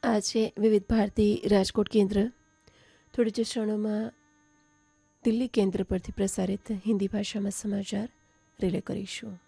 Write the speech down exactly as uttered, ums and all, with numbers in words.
આજે વિવિધ ભારતી રાજકોટ કેન્દ્ર થોડી જ ક્ષણોમાં દિલ્હી કેન્દ્ર પરથી પ્રસારિત હિન્દી ભાષામાં સમાચાર રિલે કરીશું.